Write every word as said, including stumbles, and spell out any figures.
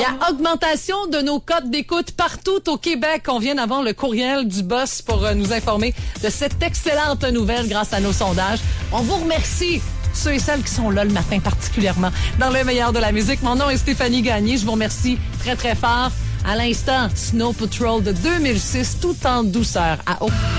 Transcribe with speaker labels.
Speaker 1: Il y a augmentation de nos cotes d'écoute partout au Québec. On vient d'avoir le courriel du boss pour euh, nous informer de cette excellente nouvelle grâce à nos sondages. On vous remercie, ceux et celles qui sont là le matin particulièrement, dans le meilleur de la musique. Mon nom est Stéphanie Gagné. Je vous remercie très, très fort. À l'instant, Snow Patrol de deux mille six, tout en douceur à haut.